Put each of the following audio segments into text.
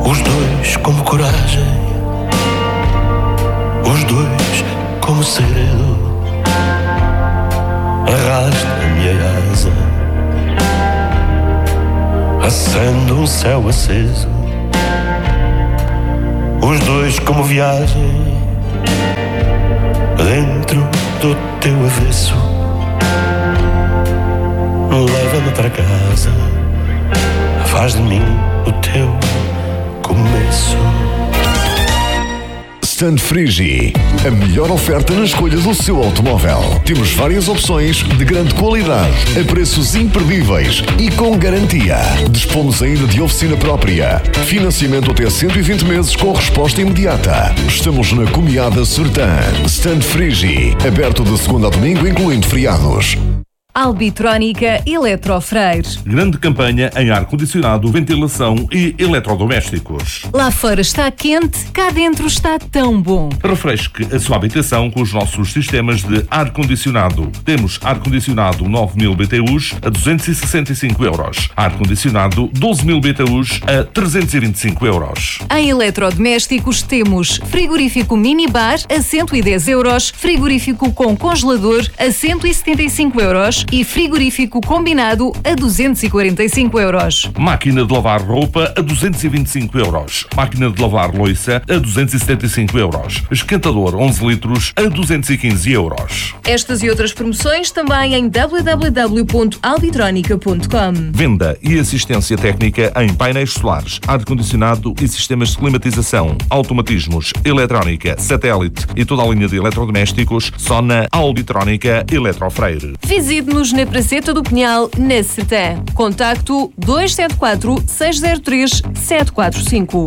Os dois como coragem, os dois como segredo. Arrasta-me a asa, acende um céu aceso. Os dois como viagem, dentro do teu avesso. Leva-me para casa, faz de mim o teu começo. Stand Frigi, a melhor oferta na escolha do seu automóvel. Temos várias opções de grande qualidade, a preços imperdíveis e com garantia. Dispomos ainda de oficina própria. Financiamento até 120 meses com resposta imediata. Estamos na Comiada Sertã. Stand Frigi, aberto de segunda a domingo, incluindo feriados. Albitrónica Eletrofreires. Grande campanha em ar-condicionado, ventilação e eletrodomésticos. Lá fora está quente, cá dentro está tão bom. Refresque a sua habitação com os nossos sistemas de ar-condicionado. Temos ar-condicionado 9.000 BTUs a 265 euros. Ar-condicionado 12.000 BTUs a 325 euros. Em eletrodomésticos temos frigorífico minibar a 110 euros, frigorífico com congelador a 175 euros e frigorífico combinado a 245 euros. Máquina de lavar roupa a 225 euros. Máquina de lavar louça a 275 euros. Esquentador 11 litros a 215 euros. Estas e outras promoções também em www.albitronica.com. Venda e assistência técnica em painéis solares, ar-condicionado e sistemas de climatização, automatismos, eletrónica, satélite e toda a linha de eletrodomésticos só na Albitrónica Eletrofreire. Visite-nos na Praceta do Pinhal, na Sertã. Contacto 274 603 745.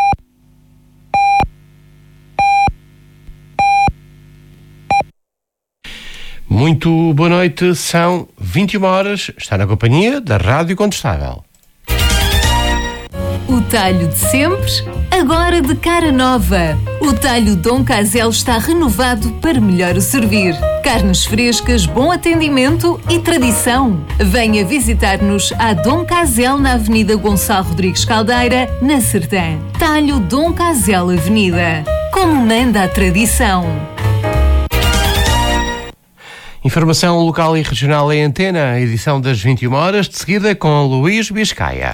Muito boa noite, são 21 horas, está na companhia da Rádio Contestável. O talho de sempre, agora de cara nova. O talho Dom Casel está renovado para melhor o servir. Carnes frescas, bom atendimento e tradição. Venha visitar-nos à Dom Casel na Avenida Gonçalo Rodrigues Caldeira, na Sertã. Talho Dom Casel Avenida. Como manda a tradição. Informação local e regional em antena, edição das 21 horas, de seguida com Luís Biscaia.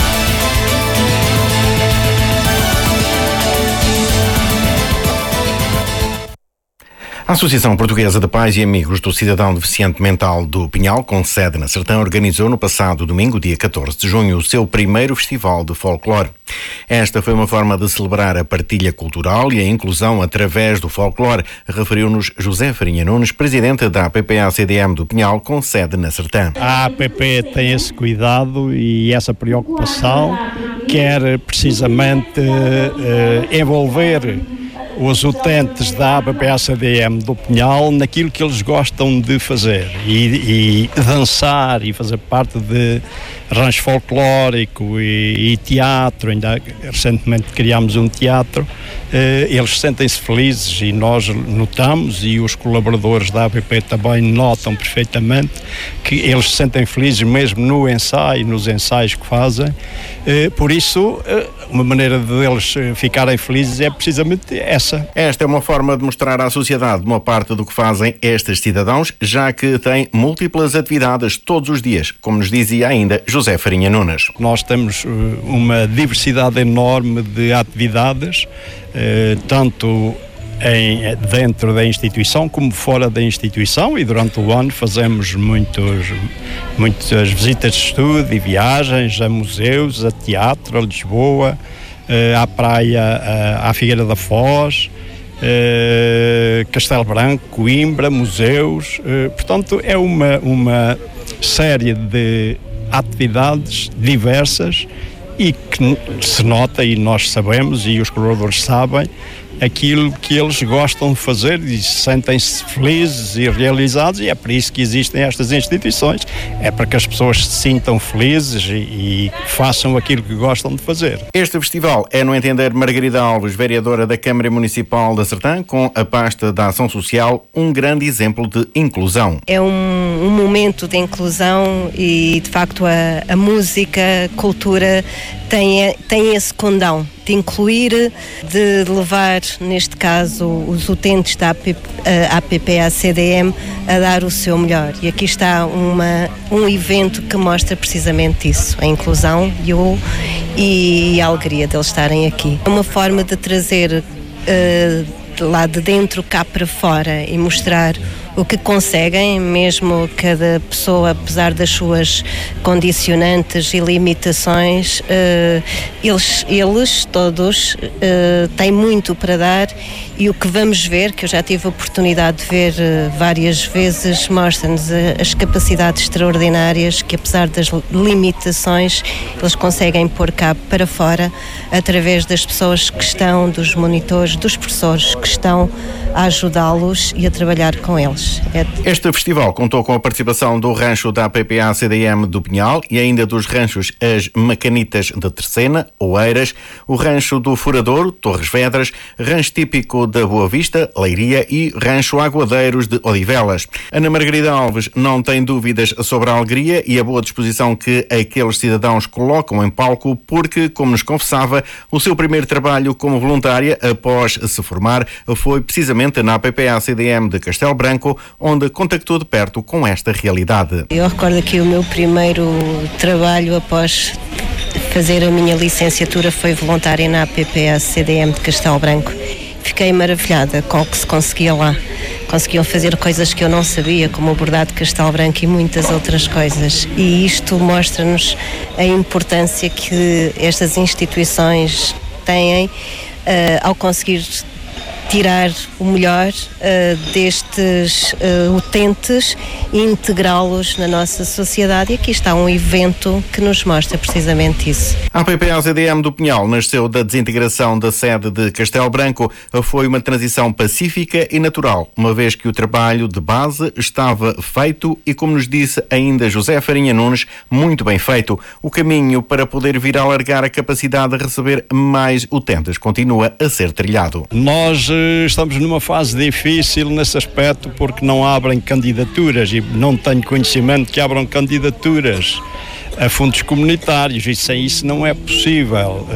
A Associação Portuguesa de Pais e Amigos do Cidadão Deficiente Mental do Pinhal, com sede na Sertã, organizou no passado domingo, dia 14 de junho, o seu primeiro festival de folclore. Esta foi uma forma de celebrar a partilha cultural e a inclusão através do folclore, referiu-nos José Farinha Nunes, presidente da APPA-CDM do Pinhal, com sede na Sertã. A APP tem esse cuidado e essa preocupação, quer precisamente envolver os utentes da APPA-CDM do Pinhal naquilo que eles gostam de fazer e dançar e fazer parte de rancho folclórico e teatro. Ainda recentemente criámos um teatro. Eles sentem-se felizes e nós notamos, e os colaboradores da APP também notam perfeitamente, que eles se sentem felizes mesmo no ensaio, nos ensaios que fazem. Por isso, uma maneira deles ficarem felizes é precisamente essa. Esta é uma forma de mostrar à sociedade uma parte do que fazem estes cidadãos, já que têm múltiplas atividades todos os dias, como nos dizia ainda José Farinha Nunes. Nós temos uma diversidade enorme de atividades, tanto dentro da instituição como fora da instituição, e durante o ano fazemos muitas visitas de estudo e viagens a museus, a teatro, a Lisboa, à praia, à Figueira da Foz, Castelo Branco, Coimbra, museus. Portanto, é uma série de atividades diversas e que se nota, e nós sabemos, e os colaboradores sabem, aquilo que eles gostam de fazer e sentem-se felizes e realizados, e é por isso que existem estas instituições, é para que as pessoas se sintam felizes e façam aquilo que gostam de fazer. Este festival é, no entender Margarida Alves, vereadora da Câmara Municipal da Sertã, com a pasta da Ação Social, um grande exemplo de inclusão. É um momento de inclusão e, de facto, a música, a cultura tem esse condão de incluir, de levar, neste caso, os utentes da APPA-CDM a dar o seu melhor. E aqui está um evento que mostra precisamente isso, a inclusão e a alegria deles estarem aqui. É uma forma de trazer lá de dentro cá para fora e mostrar o que conseguem, mesmo cada pessoa, apesar das suas condicionantes e limitações, eles todos têm muito para dar, e o que vamos ver, que eu já tive a oportunidade de ver várias vezes, mostra-nos as capacidades extraordinárias que, apesar das limitações, eles conseguem pôr cá para fora, através das pessoas que estão, dos monitores, dos professores que estão a ajudá-los e a trabalhar com eles. Este festival contou com a participação do rancho da APPA-CDM do Pinhal e ainda dos ranchos As Macanitas de Terceira, Oeiras, o rancho do Furadouro, Torres Vedras, rancho típico da Boa Vista, Leiria, e rancho Aguadeiros de Odivelas. Ana Margarida Alves não tem dúvidas sobre a alegria e a boa disposição que aqueles cidadãos colocam em palco, porque, como nos confessava, o seu primeiro trabalho como voluntária após se formar foi precisamente na APPA-CDM de Castelo Branco, onde contactou de perto com esta realidade. Eu recordo que o meu primeiro trabalho após fazer a minha licenciatura foi voluntária na APPA-CDM de Castelo Branco. Fiquei maravilhada com o que se conseguia lá. Conseguiam fazer coisas que eu não sabia, como o bordado de Castelo Branco e muitas outras coisas. E isto mostra-nos a importância que estas instituições têm ao conseguir tirar o melhor destes utentes e integrá-los na nossa sociedade. E aqui está um evento que nos mostra precisamente isso. A APPA-CDM do Pinhal nasceu da desintegração da sede de Castelo Branco. Foi uma transição pacífica e natural, uma vez que o trabalho de base estava feito e, como nos disse ainda José Farinha Nunes, muito bem feito. O caminho para poder vir a alargar a capacidade de receber mais utentes continua a ser trilhado. Nós estamos numa fase difícil nesse aspecto, porque não abrem candidaturas, e não tenho conhecimento que abram candidaturas a fundos comunitários, e sem isso não é possível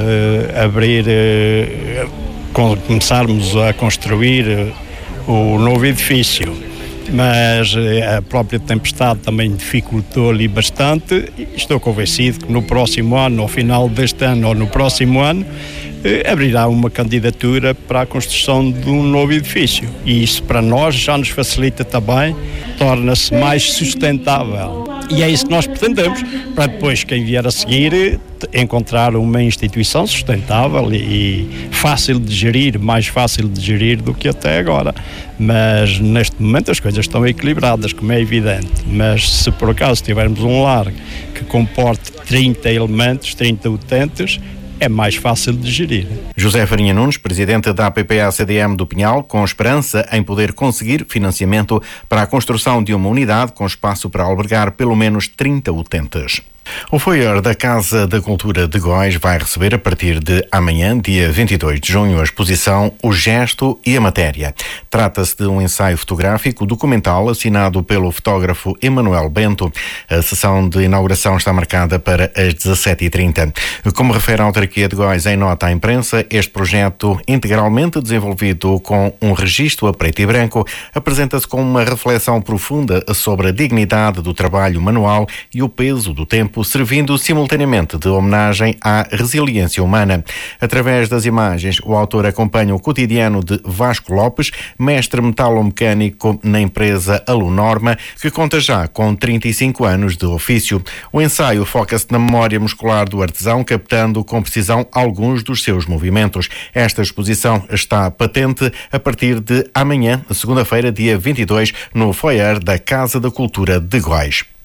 começarmos a construir o novo edifício. Mas a própria tempestade também dificultou ali bastante, e estou convencido que no próximo ano, ao final deste ano ou no próximo ano, abrirá uma candidatura para a construção de um novo edifício. E isso para nós já nos facilita também, torna-se mais sustentável. E é isso que nós pretendemos, para depois quem vier a seguir encontrar uma instituição sustentável e fácil de gerir, mais fácil de gerir do que até agora. Mas neste momento as coisas estão equilibradas, como é evidente. Mas se por acaso tivermos um lar que comporte 30 elementos, 30 utentes, é mais fácil de gerir. José Farinha Nunes, presidente da APPA-CDM do Pinhal, com esperança em poder conseguir financiamento para a construção de uma unidade com espaço para albergar pelo menos 30 utentes. O foyer da Casa da Cultura de Góis vai receber a partir de amanhã, dia 22 de junho, a exposição O Gesto e a Matéria. Trata-se de um ensaio fotográfico documental assinado pelo fotógrafo Emanuel Bento. A sessão de inauguração está marcada para as 17h30. Como refere a autarquia de Góis em nota à imprensa, este projeto, integralmente desenvolvido com um registro a preto e branco, apresenta-se com uma reflexão profunda sobre a dignidade do trabalho manual e o peso do tempo, servindo simultaneamente de homenagem à resiliência humana. Através das imagens, o autor acompanha o cotidiano de Vasco Lopes, mestre metalomecânico na empresa Alunorma, que conta já com 35 anos de ofício. O ensaio foca-se na memória muscular do artesão, captando com precisão alguns dos seus movimentos. Esta exposição está patente a partir de amanhã, segunda-feira, dia 22, no foyer da Casa da Cultura de Góis.